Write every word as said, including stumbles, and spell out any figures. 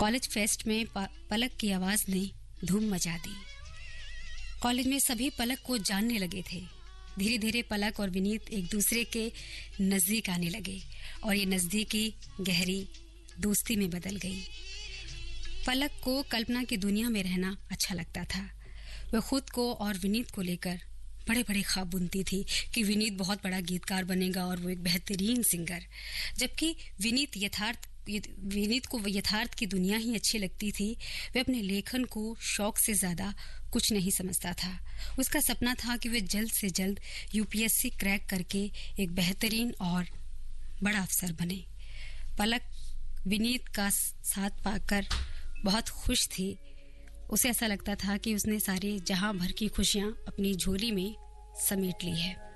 College fest में पलक की आवाज ने धूम मचा दी। कॉलेज में सभी पलक को जानने लगे थे। धीरे धीरे पलक और विनीत एक दूसरे के नजदीक आने लगे और ये नजदीकी गहरी दोस्ती में बदल गई। पलक को कल्पना की दुनिया में रहना अच्छा लगता था। वह खुद को और विनीत को लेकर बड़े बड़े ख्वाब बुनती थी कि विनीत बहुत बड़ा गीतकार बनेगा और वो एक बेहतरीन सिंगर, जबकि विनीत यथार्थ विनीत को यथार्थ की दुनिया ही अच्छी लगती थी। वह अपने लेखन को शौक से ज्यादा कुछ नहीं समझता था। उसका सपना था कि वह जल्द से जल्द यूपीएससी क्रैक करके एक बेहतरीन और बड़ा अफसर बने। पलक विनीत का साथ पाकर बहुत खुश थी। उसे ऐसा लगता था कि उसने सारे जहां भर की खुशियां अपनी झोली में समेट ली है।